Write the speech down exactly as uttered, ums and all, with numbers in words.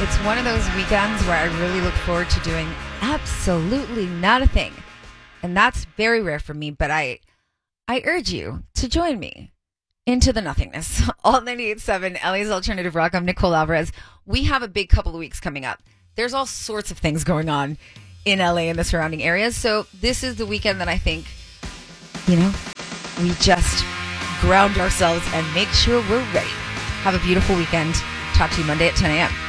It's one of those weekends where I really look forward to doing absolutely not a thing. And that's very rare for me, but I I urge you to join me into the nothingness. All ninety-eight point seven, L A's Alternative Rock. I'm Nicole Alvarez. We have a big couple of weeks coming up. There's all sorts of things going on in L A and the surrounding areas. So this is the weekend that I think, you know, we just ground ourselves and make sure we're ready. Have a beautiful weekend. Talk to you Monday at ten a.m.